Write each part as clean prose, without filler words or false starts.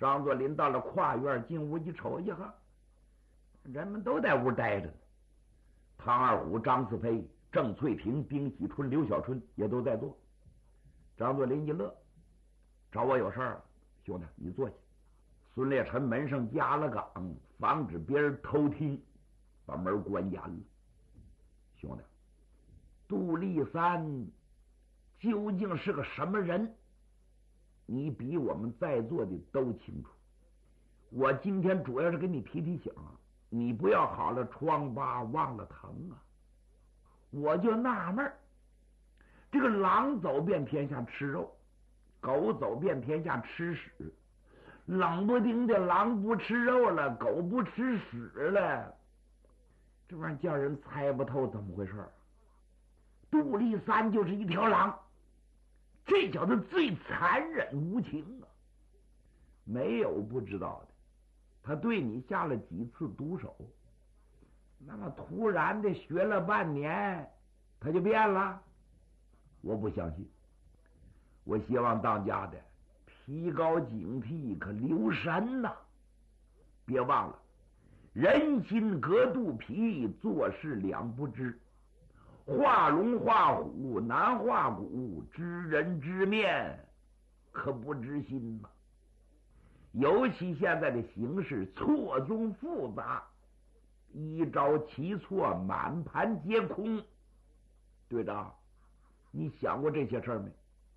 张作霖到了跨院，进屋一瞅，呀，人们都在屋待着呢。唐二虎、张四飞、郑翠萍、丁喜春、刘小春也都在做。张作霖一乐，找我有事儿，兄弟，你坐下。孙烈臣门上压了岗，防止别人偷听，把门关严了。兄弟，杜立三究竟是个什么人？你比我们在座的都清楚。我今天主要是给你提提醒啊，你不要好了疮疤忘了疼啊！我就纳闷儿，这个狼走遍天下吃肉，狗走遍天下吃屎，冷不丁的狼不吃肉了，狗不吃屎了，这玩意儿叫人猜不透怎么回事。杜立三就是一条狼，这小子最残忍无情啊！没有不知道的，他对你下了几次毒手，那么突然的学了半年，他就变了？我不相信。我希望当家的提高警惕，可留神呐！别忘了，人心隔肚皮，做事两不知。画龙画虎难画骨，知人知面可不知心呐。尤其现在的形势错综复杂，一招棋错，满盘皆空。队长，你想过这些事儿没？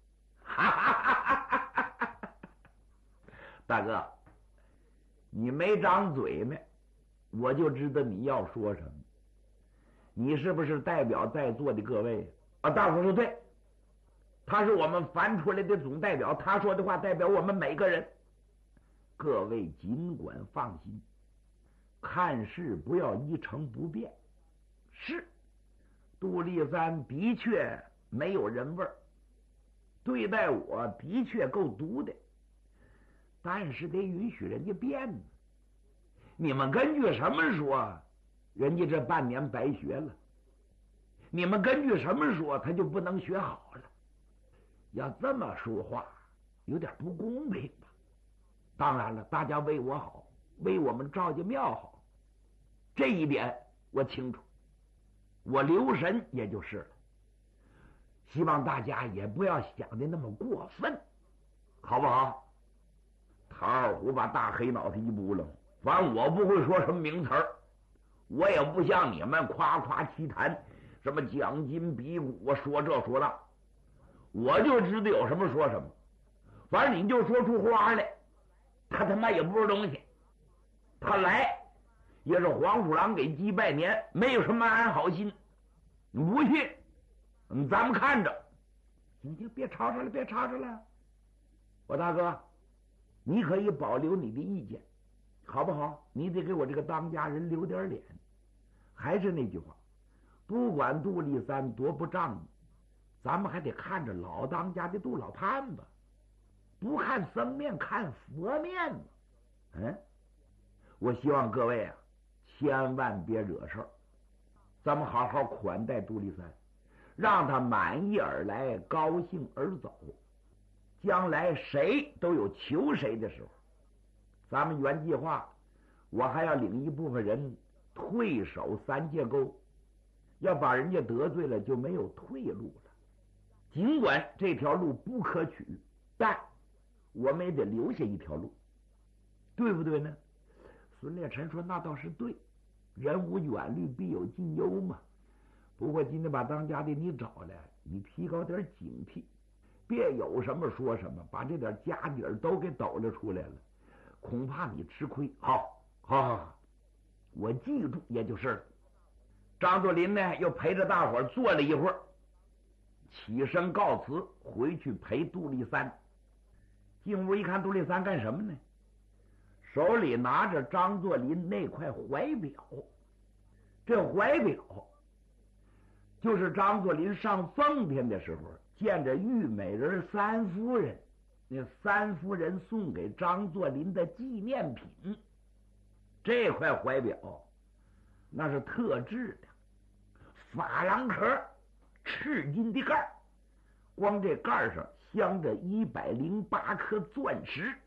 大哥，你没张嘴呢，我就知道你要说什么。你是不是代表在座的各位啊？大伙说对，他是我们凡出来的总代表，他说的话代表我们每个人。各位尽管放心，看事不要一成不变。是，杜立三的确没有人味儿，对待我的确够毒的，但是得允许人家变呢。你们根据什么说人家这半年白学了？你们根据什么说他就不能学好了？要这么说话有点不公平吧？当然了，大家为我好，为我们赵家庙好，这一点我清楚，我留神也就是了。希望大家也不要想的那么过分，好不好？唐二虎把大黑脑袋一扑棱，反正我不会说什么名词儿，我也不像你们夸夸其谈，什么奖金比武，我说这说那，我就知道有什么说什么。反正你就说出花来，他他妈也不是东西。他来也是黄鼠狼给鸡拜年，没有什么安好心。你不信，咱们看着。行行，别吵吵了，别吵吵了。我大哥，你可以保留你的意见，好不好？你得给我这个当家人留点脸。还是那句话，不管杜立三多不仗义，咱们还得看着老当家的杜老判吧，不看僧面看佛面嘛。我希望各位啊，千万别惹事儿，咱们好好款待杜立三，让他满意而来，高兴而走。将来谁都有求谁的时候，咱们原计划我还要领一部分人退守三界沟，要把人家得罪了就没有退路了。尽管这条路不可取，但我们也得留下一条路，对不对呢？孙烈臣说那倒是对，人无远虑必有近忧嘛。不过今天把当家的你找来，你提高点警惕，别有什么说什么，把这点家底儿都给抖了出来了，恐怕你吃亏。好，我记住也就是了。张作霖呢又陪着大伙坐了一会儿，起身告辞，回去陪杜立三。进屋一看，杜立三干什么呢？手里拿着张作霖那块怀表。这怀表就是张作霖上奉天的时候见着玉美人三夫人，那三夫人送给张作霖的纪念品。这块怀表那是特制的，珐琅壳，赤金的盖，光这盖上镶着108颗钻石。